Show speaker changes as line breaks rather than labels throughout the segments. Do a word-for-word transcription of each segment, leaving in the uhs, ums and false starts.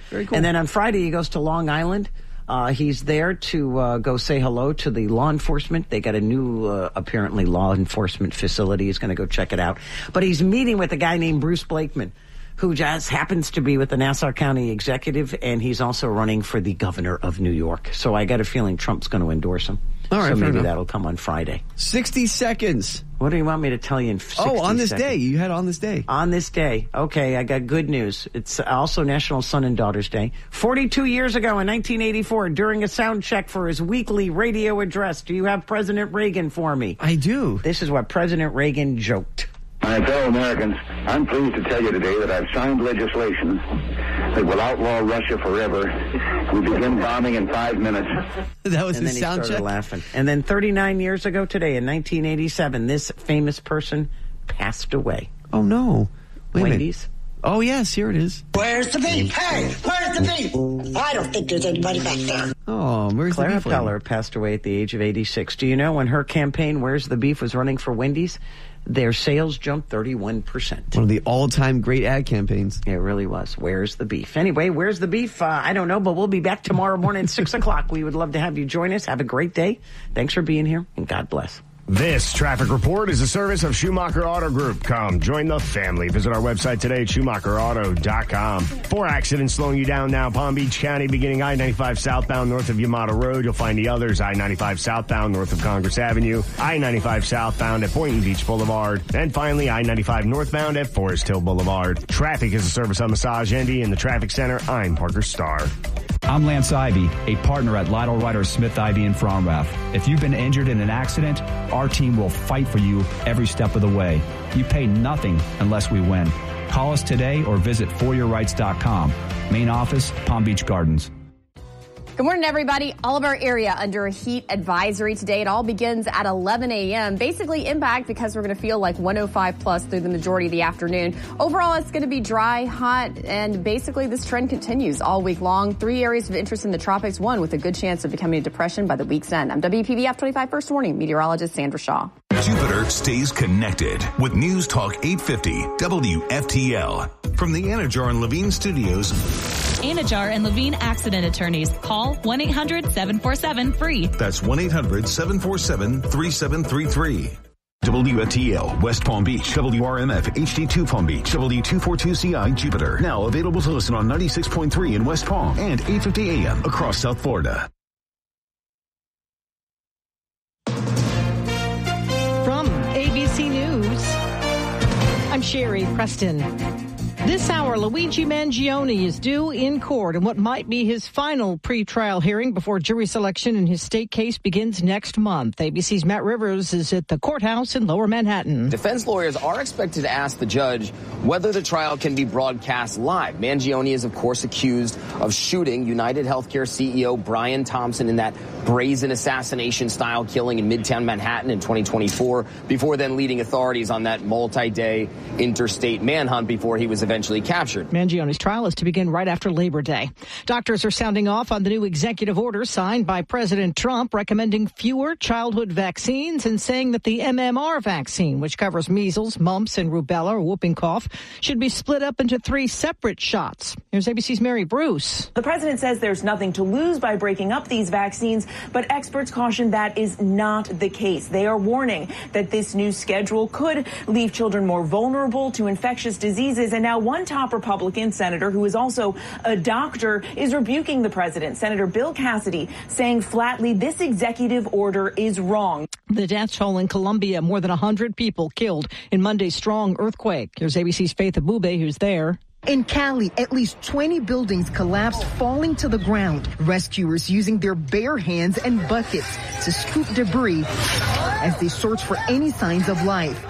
Very cool.
And then on Friday, he goes to Long Island. Uh, he's there to uh, go say hello to the law enforcement. They got a new, uh, apparently, law enforcement facility. He's going to go check it out. But he's meeting with a guy named Bruce Blakeman, who just happens to be with the Nassau County Executive, and he's also running for the governor of New York. So I got a feeling Trump's going to endorse him.
All right,
so maybe
enough.
that'll come on Friday.
sixty seconds.
What do you want me to tell you in sixty
Oh, on this
seconds?
day. You had on this day.
On this day. Okay, I got good news. It's also National Son and Daughters Day. forty-two years ago in nineteen eighty-four, during a sound check for his weekly radio address, do you have President Reagan for me?
I do.
This is what President Reagan joked.
My fellow Americans, I'm pleased to tell you today that I've signed legislation that will outlaw Russia forever. We begin bombing in five minutes.
That was
And then
his
he
sound
started
check?
laughing. And then thirty-nine years ago today, in nineteen eighty-seven, this famous person passed away.
Oh, no. Wait a minute.
Wendy's.
Oh, yes, here it is.
Where's the beef? Hey, where's the beef? I don't think there's anybody back there.
Oh, where's
Clara
the beef lady?
Peller passed away at the age of eighty-six. Do you know when her campaign, Where's the Beef, was running for Wendy's, their sales jumped thirty-one percent.
One of the all-time great ad campaigns.
It really was. Where's the beef? Anyway, where's the beef? Uh, I don't know, but we'll be back tomorrow morning at six o'clock. We would love to have you join us. Have a great day. Thanks for being here, and God bless.
This traffic report is a service of Schumacher Auto Group. Come join the family. Visit our website today at Schumacher Auto dot com. Four accidents slowing you down now. Palm Beach County beginning I ninety-five southbound north of Yamato Road. You'll find the others I ninety-five southbound north of Congress Avenue. I ninety-five southbound at Boynton Beach Boulevard. And finally I ninety-five northbound at Forest Hill Boulevard. Traffic is a service of Massage Envy in the Traffic Center. I'm Parker Starr.
I'm Lance Ivy, a partner at Lytle Ryder Smith Ivy in Fromrath. If you've been injured in an accident, our team will fight for you every step of the way. You pay nothing unless we win. Call us today or visit for your rights dot com. Main office, Palm Beach Gardens.
Good morning, everybody. All of our area under a heat advisory today. It all begins at eleven a.m. Basically impact because we're going to feel like one oh five plus through the majority of the afternoon. Overall, it's going to be dry, hot, and basically this trend continues all week long. Three areas of interest in the tropics, one with a good chance of becoming a depression by the week's end. I'm W P B F twenty-five First Warning meteorologist Sandra Shaw.
Jupiter stays connected with News Talk eight fifty W F T L. From the Anajar and Levine Studios.
Anajar and Levine Accident Attorneys. Call one eight hundred seven four seven free.
That's one eight hundred seven four seven three seven three three. W F T L, West Palm Beach, W R M F, H D two Palm Beach, W two forty-two C I, Jupiter. Now available to listen on ninety-six point three in West Palm and eight fifty A M across South Florida.
From A B C News, I'm Sherry Preston. This hour, Luigi Mangione is due in court in what might be his final pretrial hearing before jury selection in his state case begins next month. A B C's Matt Rivers is at the courthouse in Lower Manhattan.
Defense lawyers are expected to ask the judge whether the trial can be broadcast live. Mangione is, of course, accused of shooting United Healthcare C E O Brian Thompson in that brazen assassination-style killing in Midtown Manhattan in twenty twenty-four, before then leading authorities on that multi-day interstate manhunt before he was eventually captured.
Mangione's trial is to begin right after Labor Day. Doctors are sounding off on the new executive order signed by President Trump recommending fewer childhood vaccines and saying that the M M R vaccine, which covers measles, mumps, and rubella or whooping cough, should be split up into three separate shots. Here's A B C's Mary Bruce.
The president says there's nothing to lose by breaking up these vaccines, but experts caution that is not the case. They are warning that this new schedule could leave children more vulnerable to infectious diseases. And now one top Republican senator who is also a doctor is rebuking the president, Senator Bill Cassidy, saying flatly this executive order is wrong.
The death toll in Colombia, more than one hundred people killed in Monday's strong earthquake. Here's A B C's Faith Abube, who's there.
In Cali, at least twenty buildings collapsed, falling to the ground. Rescuers using their bare hands and buckets to scoop debris as they search for any signs of life.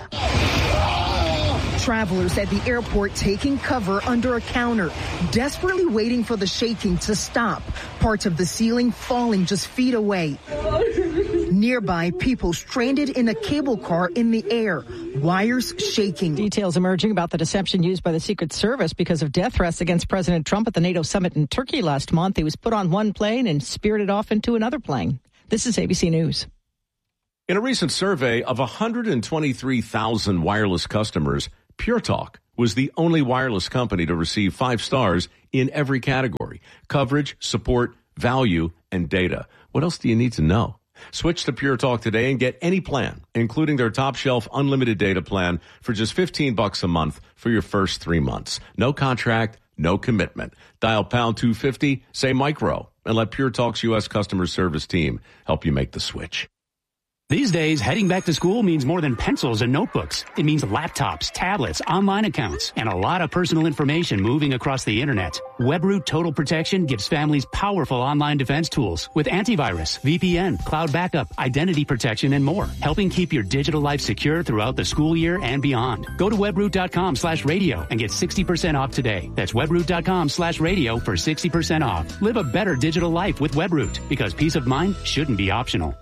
Travelers at the airport taking cover under a counter, desperately waiting for the shaking to stop. Parts of the ceiling falling just feet away. Nearby, people stranded in a cable car in the air, wires shaking.
Details emerging about the deception used by the Secret Service because of death threats against President Trump at the NATO summit in Turkey last month. He was put on one plane and spirited off into another plane. This is A B C News.
In a recent survey of one hundred twenty-three thousand wireless customers, Pure Talk, was the only wireless company to receive five stars in every category: coverage, support, value, and data. What else do you need to know? Switch to Pure Talk today and get any plan, including their top shelf unlimited data plan, for just fifteen bucks a month for your first three months. No contract, no commitment. Dial pound two fifty, say micro, and let Pure Talk's U S customer service team help you make the switch.
These days, heading back to school means more than pencils and notebooks. It means laptops, tablets, online accounts, and a lot of personal information moving across the internet. WebRoot Total Protection gives families powerful online defense tools with antivirus, V P N, cloud backup, identity protection, and more, helping keep your digital life secure throughout the school year and beyond. Go to webroot.com slash radio and get sixty percent off today. That's webroot.com slash radio for sixty percent off. Live a better digital life with WebRoot, because peace of mind shouldn't be optional.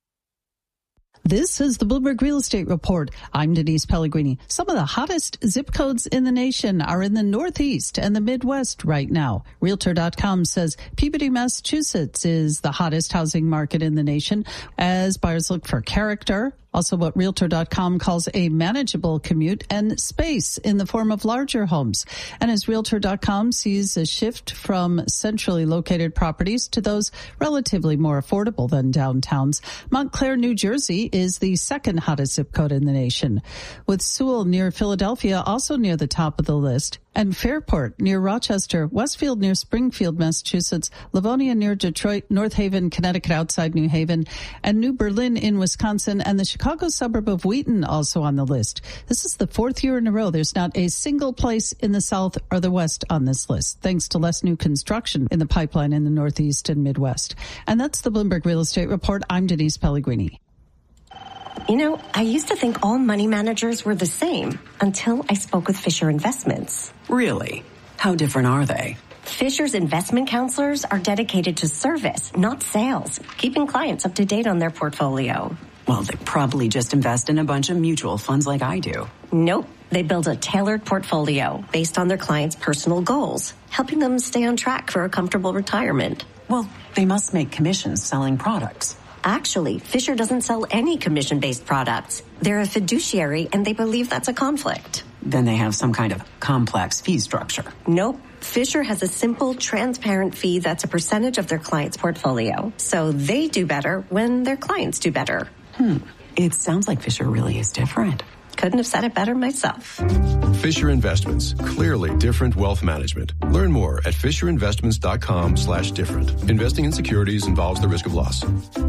This is the Bloomberg Real Estate Report. I'm Denise Pellegrini. Some of the hottest zip codes in the nation are in the Northeast and the Midwest right now. Realtor dot com says Peabody, Massachusetts is the hottest housing market in the nation as buyers look for character, also what Realtor dot com calls a manageable commute, and space in the form of larger homes. And as Realtor dot com sees a shift from centrally located properties to those relatively more affordable than downtowns, Montclair, New Jersey is the second hottest zip code in the nation, with Sewell near Philadelphia also near the top of the list, and Fairport near Rochester, Westfield near Springfield, Massachusetts, Livonia near Detroit, North Haven, Connecticut outside New Haven, and New Berlin in Wisconsin, and the Chicago suburb of Wheaton also on the list. This is the fourth year in a row there's not a single place in the South or the West on this list, thanks to less new construction in the pipeline in the Northeast and Midwest. And that's the Bloomberg Real Estate Report. I'm Denise Pellegrini.
You know, I used to think all money managers were the same until I spoke with Fisher Investments.
Really? How different are they?
Fisher's investment counselors are dedicated to service, not sales, keeping clients up to date on their portfolio.
Well, they probably just invest in a bunch of mutual funds like I do.
Nope. They build a tailored portfolio based on their clients' personal goals, helping them stay on track for a comfortable retirement.
Well, they must make commissions selling products.
Actually, Fisher doesn't sell any commission-based products. They're a fiduciary, and they believe that's a conflict.
Then they have some kind of complex fee structure.
Nope. Fisher has a simple, transparent fee that's a percentage of their client's portfolio. So they do better when their clients do better.
Hmm. It sounds like Fisher really is different.
Couldn't have said it better myself.
Fisher Investments. Clearly different wealth management. Learn more at fisherinvestments.com slash different. Investing in securities involves the risk of loss.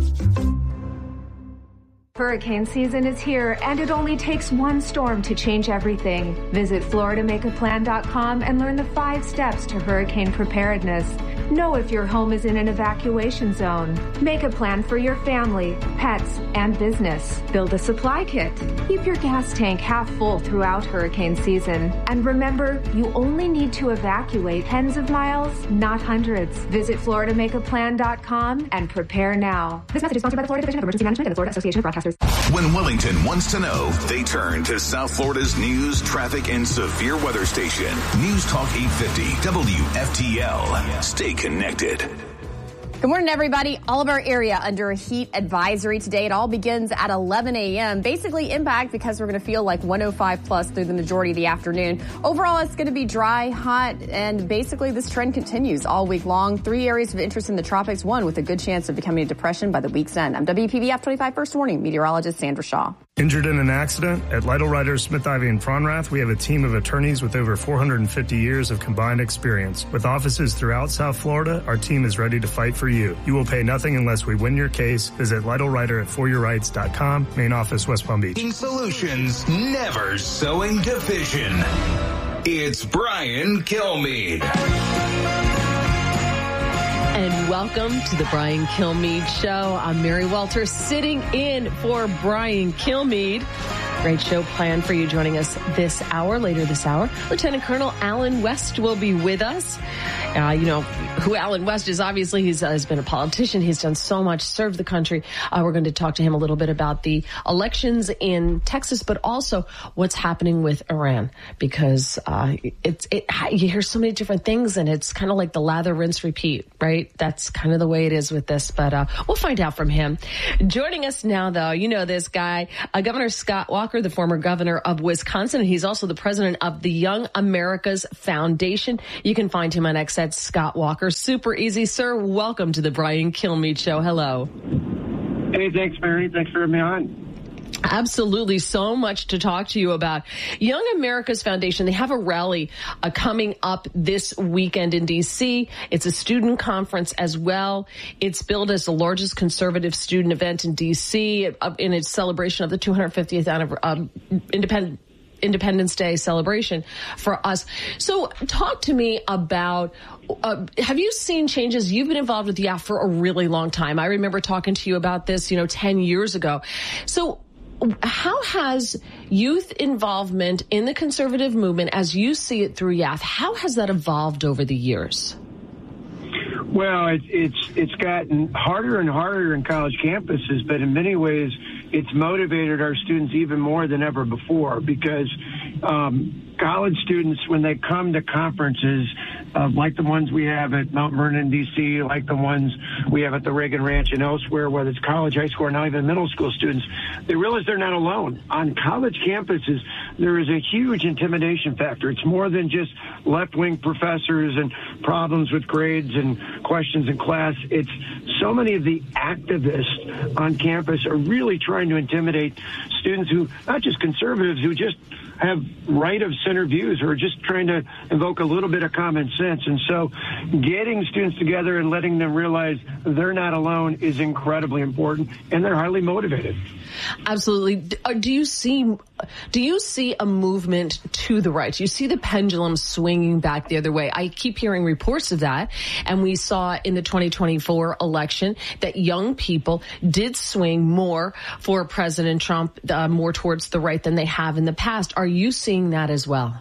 Hurricane season is here, and it only takes one storm to change everything. Visit Florida Make A Plan dot com and learn the five steps to hurricane preparedness. Know if your home is in an evacuation zone. Make a plan for your family, pets, and business. Build a supply kit. Keep your gas tank half full throughout hurricane season. And remember, you only need to evacuate tens of miles, not hundreds. Visit Florida Make A Plan dot com and prepare now. This message is sponsored by the Florida Division of Emergency Management and the Florida Association of Broadcasters.
When Wellington wants to know, they turn to South Florida's news, traffic, and severe weather station. News Talk eight fifty W F T L. Stay connected.
Good morning, everybody. All of our area under a heat advisory today. It all begins at eleven a.m. Basically impact because we're going to feel like one oh five plus through the majority of the afternoon. Overall, it's going to be dry, hot, and basically this trend continues all week long. Three areas of interest in the tropics, one with a good chance of becoming a depression by the week's end. I'm W P B F twenty-five First Warning meteorologist Sandra Shaw.
Injured in an accident? At Lytle Writers, Smith Ivey and Fronrath, we have a team of attorneys with over four hundred fifty years of combined experience. With offices throughout South Florida, our team is ready to fight for you. You will pay nothing unless we win your case. Visit Lytle Writer at for your rights dot com. Main office, West Palm Beach.
Solutions, never sowing division. It's Brian Kilmeade.
And welcome to the Brian Kilmeade Show. I'm Mary Welter, sitting in for Brian Kilmeade. Great show planned for you joining us this hour. Later this hour, Lieutenant Colonel Alan West will be with us. Uh, you know, who Alan West is. Obviously, he's uh, has been a politician. He's done so much, served the country. Uh, we're going to talk to him a little bit about the elections in Texas, but also what's happening with Iran, because uh, it's it, you hear so many different things, and it's kind of like the lather, rinse, repeat, right? That's kind of the way it is with this, but uh, we'll find out from him. Joining us now, though, you know this guy, uh, Governor Scott Walker, the former governor of Wisconsin, and he's also the president of the Young America's Foundation. You can find him on X at Scott Walker. Super easy, sir. Welcome to the Brian Kilmeade Show. Hello.
Hey, thanks, Mary. Thanks for having me on.
Absolutely. So much to talk to you about. Young America's Foundation, they have a rally uh, coming up this weekend in D C. It's a student conference as well. It's billed as the largest conservative student event in D C uh, in its celebration of the two hundred fiftieth anniversary, um, independent Independence Day celebration for us. So talk to me about, uh, have you seen changes? You've been involved with Y A F for a really long time. I remember talking to you about this, you know, ten years ago. So how has youth involvement in the conservative movement, as you see it through Y A F, how has that evolved over the years?
Well, it, it's it's gotten harder and harder in college campuses, but in many ways, it's motivated our students even more than ever before, because um, college students, when they come to conferences uh, like the ones we have at Mount Vernon, D C, like the ones we have at the Reagan Ranch and elsewhere, whether it's college, high school, or now even middle school students, they realize they're not alone. On college campuses, there is a huge intimidation factor. It's more than just left-wing professors and problems with grades and questions in class. It's so many of the activists on campus are really trying to intimidate students who, not just conservatives, who just have right of center views, or just trying to invoke a little bit of common sense. And so getting students together and letting them realize they're not alone is incredibly important, and they're highly motivated.
Absolutely. Do you see, do you see a movement to the right? Do you see the pendulum swinging back the other way? I keep hearing reports of that. And we saw in the twenty twenty-four election that young people did swing more for President Trump, uh, more towards the right than they have in the past. Are you seeing that as well?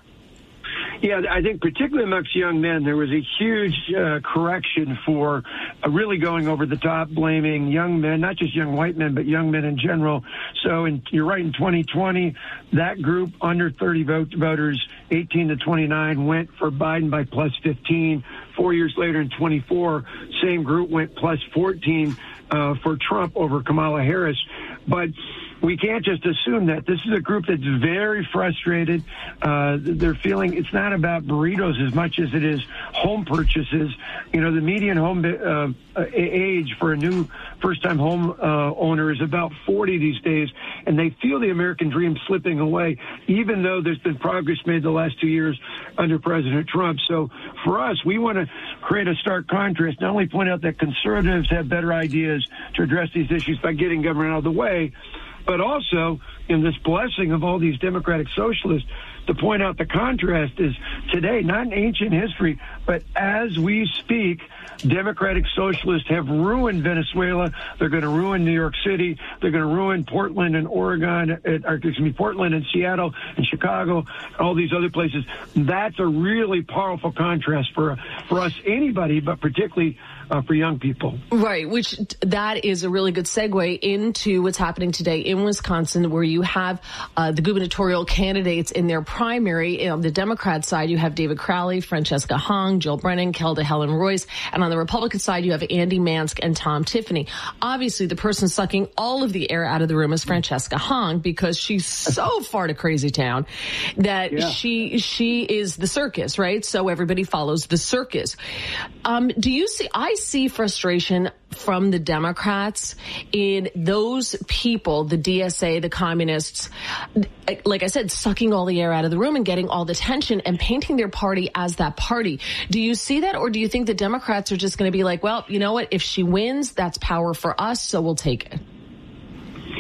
Yeah, I think particularly amongst young men, there was a huge uh, correction for uh, really going over the top, blaming young men, not just young white men, but young men in general. So in, you're right, in twenty twenty, that group under thirty vote, voters, eighteen to twenty-nine, went for Biden by plus fifteen. Four years later in twenty-four, same group went plus fourteen uh, for Trump over Kamala Harris. But we can't just assume that. This is a group that's very frustrated. Uh, they're feeling it's not about burritos as much as it is home purchases. You know, the median home uh, age for a new first-time home uh, owner is about forty these days, and they feel the American dream slipping away, even though there's been progress made the last two years under President Trump. So for us, we want to create a stark contrast, not only point out that conservatives have better ideas to address these issues by getting government out of the way, but also in this blessing of all these democratic socialists, to point out the contrast is today, not in ancient history, but as we speak, democratic socialists have ruined Venezuela. They're going to ruin New York City. They're going to ruin Portland and Oregon, or excuse me, Portland and Seattle and Chicago, all these other places. That's a really powerful contrast for for us, anybody, but particularly uh, for young people.
Right, which that is a really good segue into what's happening today in Wisconsin, where you have uh, the gubernatorial candidates in their primary. On the Democrat side, you have David Crowley, Francesca Hong, Jill Brennan, Kelda Helen Royce. And on the Republican side, you have Andy Mansk and Tom Tiffany. Obviously, the person sucking all of the air out of the room is Francesca Hong, because she's so far to crazy town that yeah. she she is the circus, right? So everybody follows the circus. Um, do you see, I see frustration from the Democrats in those people, the D S A, the communists, like I said, sucking all the air out of the room and getting all the tension and painting their party as that party. Do you see that, or do you think the Democrats are just going to be like, well, you know what, if she wins, that's power for us, so we'll take it?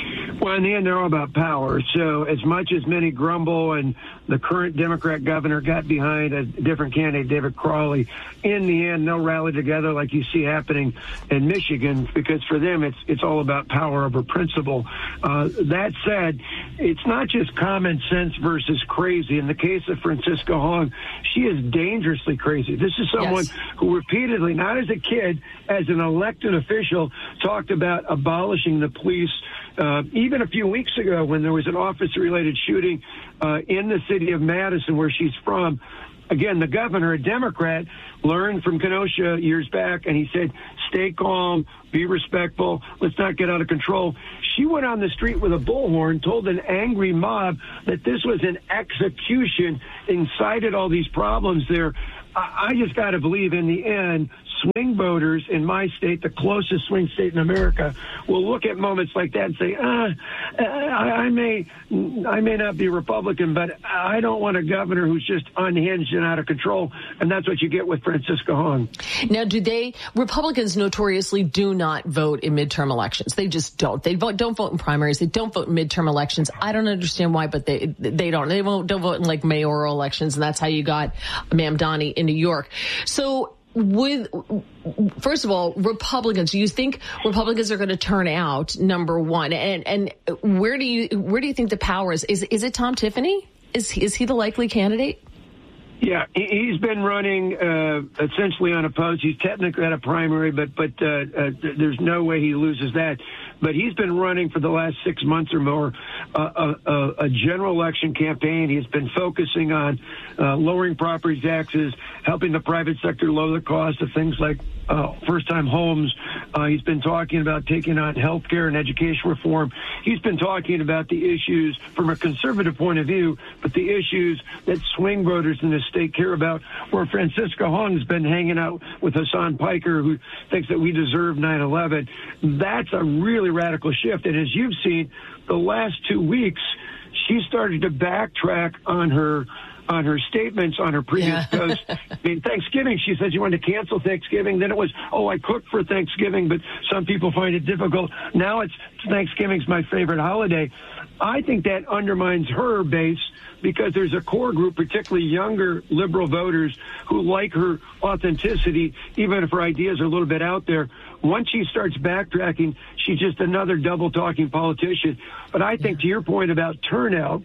Well, in the end, they're all about power. So as much as many grumble and the current Democrat governor got behind a different candidate, David Crowley, in the end, they'll rally together like you see happening in Michigan, because for them, it's it's all about power over principle. Uh, that said, it's not just common sense versus crazy. In the case of Francisca Hong, she is dangerously crazy. This is someone yes. who repeatedly, not as a kid, as an elected official, talked about abolishing the police. Uh, even a few weeks ago, when there was an officer-related shooting uh, in the city of Madison, where she's from, again, the governor, a Democrat, learned from Kenosha years back, and he said, stay calm, be respectful, let's not get out of control. She went on the street with a bullhorn, told an angry mob that this was an execution, incited all these problems there. I, I just got to believe in the end, swing voters in my state, the closest swing state in America, will look at moments like that and say, ah, I, I may I may not be Republican, but I don't want a governor who's just unhinged and out of control. And that's what you get with Francisca Hong.
Now, do they, Republicans notoriously do not vote in midterm elections. They just don't. They vote, don't vote in primaries. They don't vote in midterm elections. I don't understand why, but they they don't. They won't, don't vote in like mayoral elections. And that's how you got Mamdani in New York. So, With, first of all, Republicans, do you think Republicans are going to turn out, number one? And and where do you where do you think the power is? Is is it Tom Tiffany? Is is he the likely candidate?
Yeah, he's been running uh, essentially unopposed. He's technically at a primary, but but uh, uh, there's no way he loses that. But he's been running for the last six months or more uh, a, a general election campaign. He's been focusing on uh, lowering property taxes, helping the private sector lower the cost of things like uh, first-time homes. Uh, he's been talking about taking on health care and education reform. He's been talking about the issues from a conservative point of view, but the issues that swing voters in this state care about, where Francisca Hong's been hanging out with Hassan Piker, who thinks that we deserve nine eleven. That's a really radical shift. And as you've seen, the last two weeks, she started to backtrack on her on her statements on her previous yeah. post. I mean, Thanksgiving, she said she wanted to cancel Thanksgiving. Then it was, oh, I cooked for Thanksgiving, but some people find it difficult. Now it's Thanksgiving's my favorite holiday. I think that undermines her base, because there's a core group, particularly younger liberal voters, who like her authenticity, even if her ideas are a little bit out there. Once she starts backtracking, she's just another double-talking politician. But I think, to your point about turnout,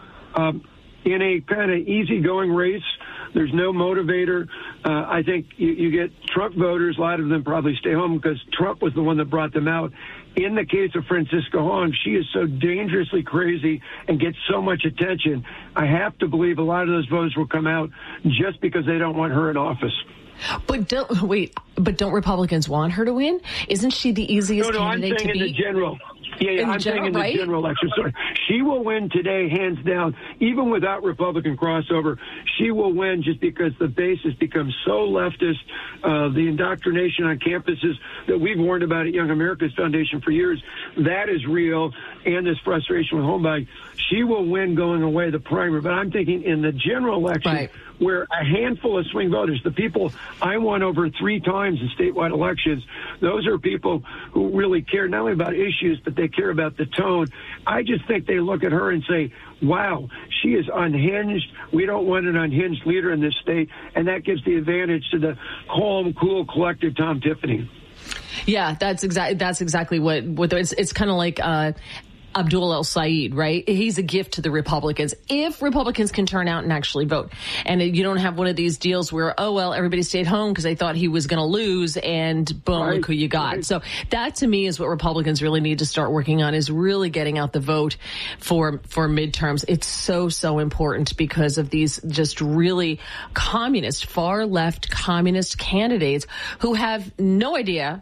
um, in a kind of easygoing race, there's no motivator. Uh, I think you, you get Trump voters. A lot of them probably stay home because Trump was the one that brought them out. In the case of Francisca Hong, she is so dangerously crazy and gets so much attention. I have to believe a lot of those voters will come out just because they don't want her in office.
But don't wait. But don't Republicans want her to win? Isn't she the easiest
no, no,
candidate
I'm saying
to
in
beat?
The general. Yeah, yeah
in
I'm
general,
saying in
right?
the general election. Sorry. She will win today, hands down, even without Republican crossover. She will win just because the base has become so leftist. Uh, the indoctrination on campuses that we've warned about at Young America's Foundation for years, that is real, and this frustration with home buying. She will win going away the primary. But I'm thinking in the general election,
right,
where a handful of swing voters, the people I won over three times in statewide elections, those are people who really care not only about issues, but they care about the tone. I just think they look at her and say, wow, she is unhinged. We don't want an unhinged leader in this state. And that gives the advantage to the calm, cool, collected Tom Tiffany.
Yeah, that's exactly that's exactly what what it's it's kind of like uh Abdul El-Sayed, right? He's a gift to the Republicans. If Republicans can turn out and actually vote, and you don't have one of these deals where, oh, well, everybody stayed home because they thought he was going to lose, and boom, right, look who you got. Right. So that, to me, is what Republicans really need to start working on, is really getting out the vote for for midterms. It's so, so important because of these just really communist, far-left communist candidates who have no idea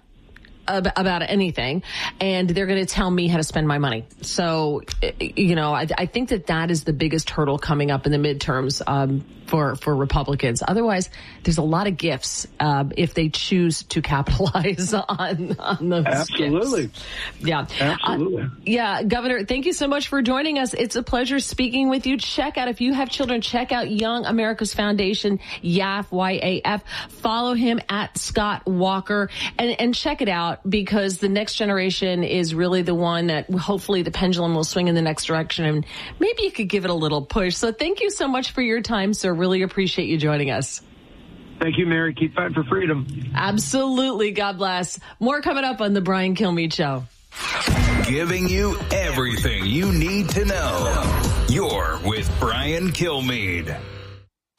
about anything, and they're going to tell me how to spend my money. So, you know, I, I think that that is the biggest hurdle coming up in the midterms. Um, for, for Republicans. Otherwise, there's a lot of gifts um, if they choose to capitalize on, on those
Absolutely.
gifts. Yeah.
Absolutely.
Uh, yeah, Governor, thank you so much for joining us. It's a pleasure speaking with you. Check out, if you have children, check out Young America's Foundation, Y A F, Y A F. Follow him at Scott Walker and, and check it out, because the next generation is really the one that hopefully the pendulum will swing in the next direction, and maybe you could give it a little push. So thank you so much for your time, sir. Really appreciate you joining us.
Thank you, Mary. Keep fighting for freedom.
Absolutely. God bless. More coming up on the Brian Kilmeade Show.
Giving you everything you need to know. You're with Brian Kilmeade.